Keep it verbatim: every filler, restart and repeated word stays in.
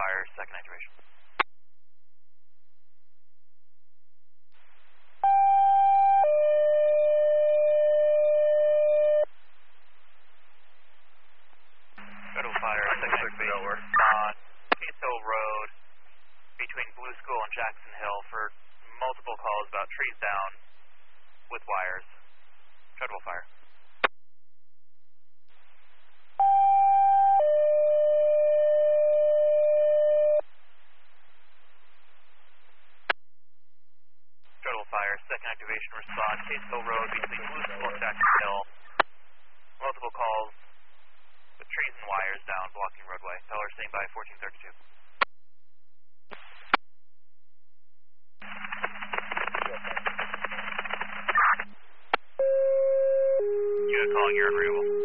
Fire, second activation. Federal Fire, second activation on Case Hill Road between Blue School and Jackson Hill for multiple calls about trees down with wires. Federal Fire. Federal Fire, second activation response, Case Hill Road between Blue School and Jackson Hill. Multiple calls with trees and wires down blocking roadway. Feller staying by fourteen thirty-two. Unit calling, you're unreadable.